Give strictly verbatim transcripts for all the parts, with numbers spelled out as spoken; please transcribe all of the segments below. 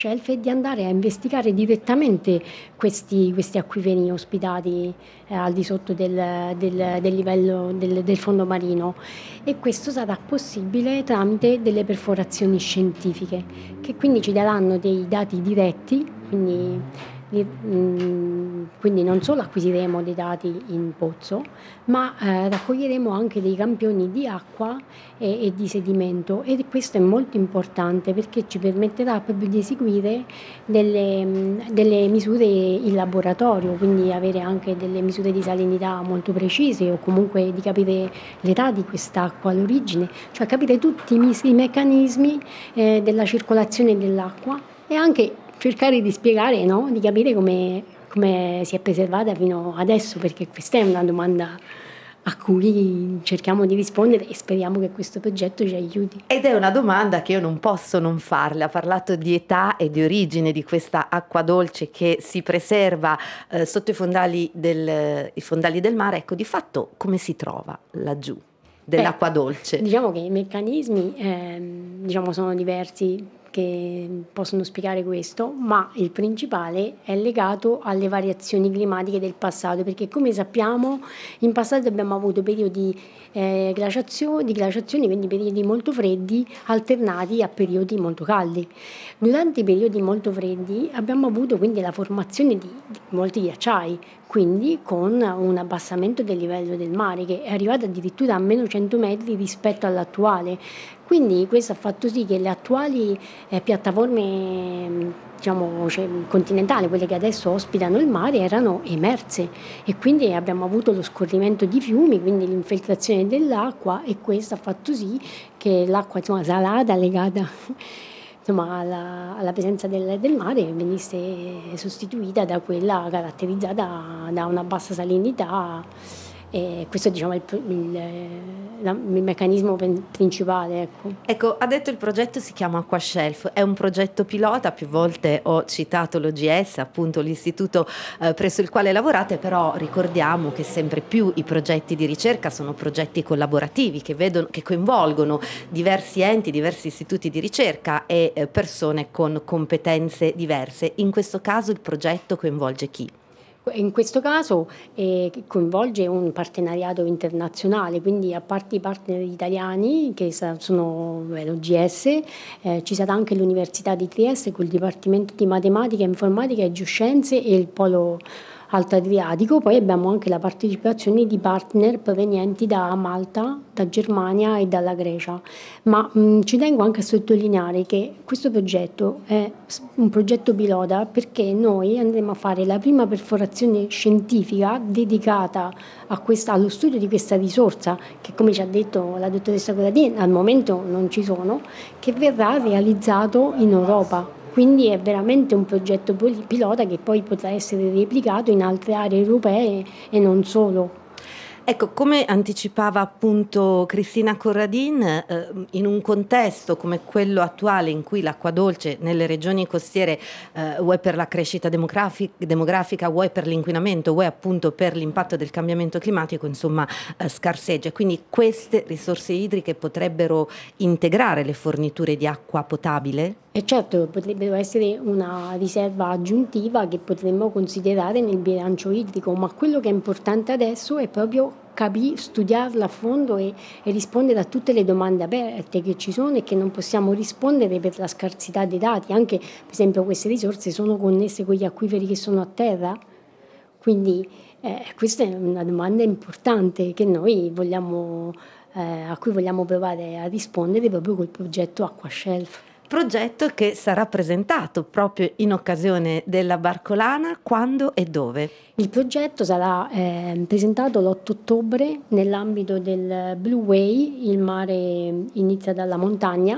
Scelf è di andare a investigare direttamente questi questi acquiferi ospitati, ehm, al di sotto del del del livello del del fondo marino e questo sarà possibile tramite delle perforazioni scientifiche, che quindi ci daranno dei dati diretti, quindi li mhmm, quindi non solo acquisiremo dei dati in pozzo, ma, ehm, raccoglieremo anche dei campioni di acqua e e di sedimento ed questo è molto importante perché ci permetterà proprio di eseguire delle mhmm, delle misure in laboratorio, quindi avere anche delle misure di salinità molto precise o comunque di capire l'età di quest'acqua, l'origine, cioè capire tutti i mis i meccanismi, ehm, della circolazione dell'acqua e anche cercare di spiegare, no, di capire come come si è preservata fino adesso, perché questa è una domanda a cui cerchiamo di rispondere e speriamo che questo progetto ci aiuti. Ed è una domanda che io non posso non farle. Ha parlato di età e di origine di questa acqua dolce che si preserva, ehm, sotto i fondali del i fondali del mare. Ecco, di fatto come si trova laggiù Beh, dell'acqua dolce? diciamo che i meccanismi, ehm, diciamo sono diversi che possono spiegare questo, ma il principale è legato alle variazioni climatiche del passato, perché come sappiamo in passato abbiamo avuto periodi, ehm, glaciazio di glaciazioni, quindi periodi molto freddi alternati a periodi molto caldi. Durante i periodi molto freddi abbiamo avuto quindi la formazione di di molti ghiacciai, quindi con un abbassamento del livello del mare che è arrivato addirittura a meno cento metri rispetto all'attuale. Quindi questo ha fatto sì che le attuali, ehm, piattaforme, diciamo ce continentali, quelle che adesso ospitano il mare, erano emerse e quindi abbiamo avuto lo scorrimento di fiumi, quindi l'infiltrazione dell'acqua e questo ha fatto sì che l'acqua insomma salata legata insomma alla alla presenza del del mare venisse sostituita da quella caratterizzata da una bassa salinità e questo diciamo è il p il la il meccanismo pen principale, ecco. Ecco, ha detto il progetto si chiama Acquascelf, è un progetto pilota, più volte ho citato l'O G S, appunto l'istituto, ehm, presso il quale lavorate, però ricordiamo che sempre più i progetti di ricerca sono progetti collaborativi che vedon che coinvolgono diversi enti, diversi istituti di ricerca e, ehm, persone con competenze diverse. In questo caso il progetto coinvolge chi? In questo caso, ehm, che coinvolge un partenariato internazionale, quindi a parte i partner italiani che sa sono è l'O G S, ehm, ci sarà anche l'Università di Trieste col Dipartimento di Matematica, Informatica e Geoscienze e il Polo Alto Adriatico, poi abbiamo anche la partecipazione di partner provenienti da Malta, da Germania e dalla Grecia. Ma, mhmm, ci tengo anche a sottolineare che questo progetto è s un progetto pilota perché noi andremo a fare la prima perforazione scientifica dedicata a questa allo studio di questa risorsa, che come ci ha detto la dottoressa Corradini al momento non ci sono, che verrà realizzato in Europa. Quindi è veramente un progetto poli pilota che poi potrà essere replicato in altre aree europee e non solo. Ecco, come anticipava appunto Cristina Corradin, ehm, in un contesto come quello attuale in cui l'acqua dolce nelle regioni costiere, ehm, vuoi per la crescita demografi demografica, vuoi per l'inquinamento, vuoi appunto per l'impatto del cambiamento climatico, insomma, ehm, scarseggia. Quindi queste risorse idriche potrebbero integrare le forniture di acqua potabile? E certo, potrebbero essere una riserva aggiuntiva che potremmo considerare nel bilancio idrico, ma quello che è importante adesso è proprio capi studiarla a fondo e e rispondere a tutte le domande aperte che ci sono e che non possiamo rispondere per la scarsità dei dati. Anche, per esempio, queste risorse sono connesse con gli acquiferi che sono a terra? Quindi, eh, questa è una domanda importante che noi vogliamo ehm, a cui vogliamo provare a rispondere proprio col progetto Acquascelf. Progetto che sarà presentato proprio in occasione della Barcolana, quando e dove? Il progetto sarà, ehm, presentato l'otto ottobre nell'ambito del Blue Way, il mare inizia dalla montagna,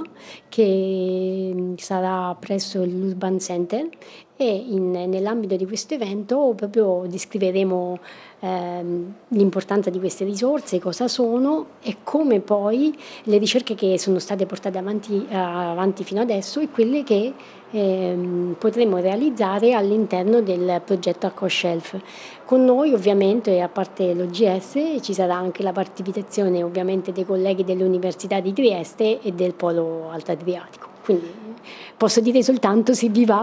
che, mhmm, sarà presso l'Urban Center e in nell'ambito di questo evento proprio descriveremo, ehm, l'importanza di queste risorse, cosa sono e come poi le ricerche che sono state portate avanti avanti fino adesso e quelle che, ehm, potremo realizzare all'interno del progetto Acquascelf. Con noi ovviamente, a parte l'O G S, ci sarà anche la partecipazione ovviamente dei colleghi dell'Università di Trieste e del Polo Alto Adriatico. Quindi posso dire soltanto se vi va